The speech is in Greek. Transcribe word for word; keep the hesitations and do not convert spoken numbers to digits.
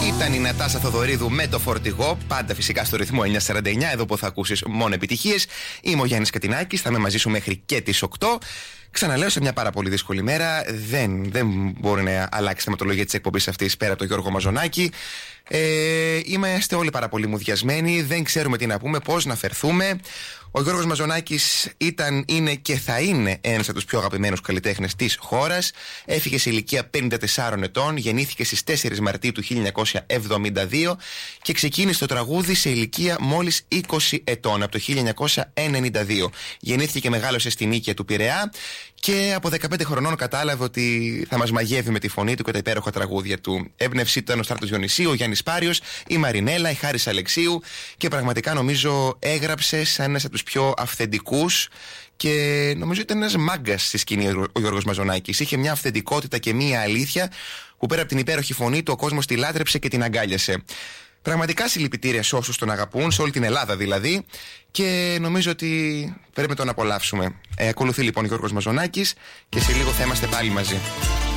Ήταν η Νατάσα Θοδωρίδου με το φορτηγό. Πάντα φυσικά στο ρυθμό εννιά σαράντα εννιά, εδώ που θα ακούσεις μόνο επιτυχίες. Είμαι ο Γιάννης Κατινάκης, θα είμαι μαζί σου μέχρι και τις οκτώ. Ξαναλέω, σε μια πάρα πολύ δύσκολη μέρα. Δεν, δεν μπορεί να αλλάξει η θεματολογία της εκπομπής αυτής πέρα από τον Γιώργο Μαζονάκη. Ε, είμαστε όλοι πάρα πολύ μουδιασμένοι. Δεν ξέρουμε τι να πούμε, πώς να φερθούμε. Ο Γιώργος Μαζονάκης ήταν, είναι και θα είναι ένας από τους πιο αγαπημένους καλλιτέχνες της χώρας. Έφυγε σε ηλικία πενήντα τεσσάρων ετών, γεννήθηκε στις τέσσερις Μαρτίου του χίλια εννιακόσια εβδομήντα δύο και ξεκίνησε το τραγούδι σε ηλικία μόλις είκοσι ετών, από το χίλια εννιακόσια ενενήντα δύο. Γεννήθηκε και μεγάλωσε στην Νίκαια του Πειραιά και από δεκαπέντε χρονών κατάλαβε ότι θα μας μαγεύει με τη φωνή του και τα υπέροχα τραγούδια του. Έμπνευσή του ήταν ο Στράτος Διονυσίου, ο Γιάννης Πάριος, η Μαρινέλα, η Χάρης Αλεξίου και πραγματικά νομίζω έγραψε σαν ένας από τους πιο αυθεντικούς και νομίζω ήταν ένας μάγκας στη σκηνή ο Γιώργος Μαζονάκης. Είχε μια αυθεντικότητα και μια αλήθεια που πέρα από την υπέροχη φωνή του ο κόσμος τη λάτρεψε και την αγκάλιασε. Πραγματικά συλληπιτήρια σε όσους τον αγαπούν, σε όλη την Ελλάδα δηλαδή, και νομίζω ότι πρέπει να τον απολαύσουμε. Ε, ακολουθεί λοιπόν ο Γιώργος Μαζονάκης και σε λίγο θα είμαστε πάλι μαζί.